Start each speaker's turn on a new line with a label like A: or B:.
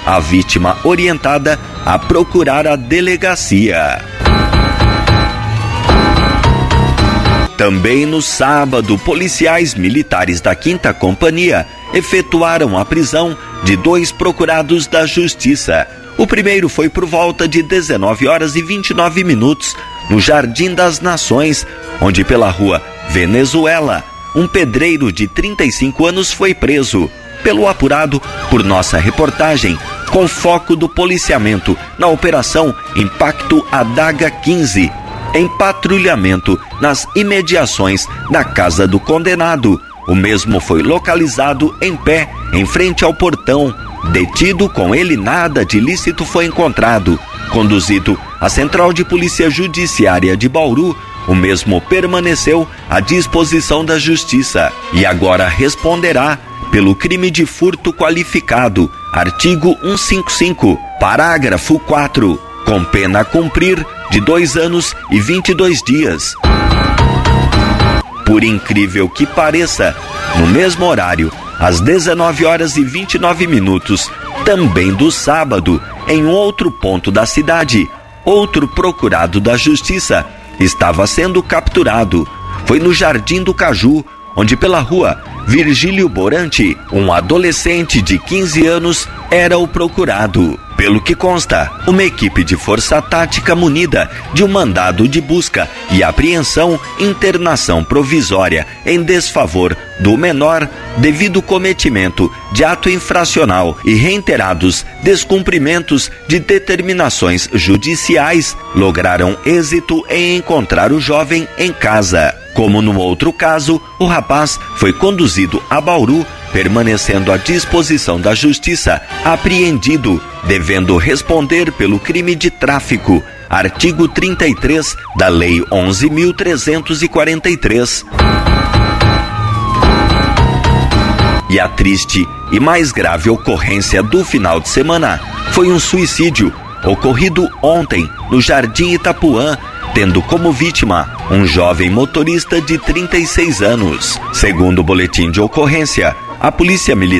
A: a vítima orientada a procurar a delegacia. Também no sábado, policiais militares da 5ª Companhia efetuaram a prisão de 2 procurados da Justiça. O primeiro foi por volta de 19h29, no Jardim das Nações, onde pela rua Venezuela, um pedreiro de 35 anos foi preso. Pelo apurado por nossa reportagem, com foco do policiamento na Operação Impacto Adaga 15, em patrulhamento nas imediações da casa do condenado. O mesmo foi localizado em pé, em frente ao portão. Detido, com ele nada de ilícito foi encontrado. Conduzido à Central de Polícia Judiciária de Bauru, o mesmo permaneceu à disposição da Justiça e agora responderá pelo crime de furto qualificado, artigo 155, parágrafo 4, com pena a cumprir de 2 anos e 22 dias. Por incrível que pareça, no mesmo horário, às 19h29, também do sábado, em outro ponto da cidade, outro procurado da Justiça estava sendo capturado. Foi no Jardim do Caju, onde pela rua Virgílio Borante, um adolescente de 15 anos, era o procurado. Pelo que consta, uma equipe de força tática munida de um mandado de busca e apreensão, internação provisória em desfavor do menor devido cometimento de ato infracional e reiterados descumprimentos de determinações judiciais, lograram êxito em encontrar o jovem em casa. Como no outro caso, o rapaz foi conduzido a Bauru, permanecendo à disposição da Justiça, apreendido, devendo responder pelo crime de tráfico, artigo 33 da Lei 11.343. E a triste e mais grave ocorrência do final de semana foi um suicídio ocorrido ontem no Jardim Itapuã, tendo como vítima um jovem motorista de 36 anos. Segundo o boletim de ocorrência, a Polícia Militar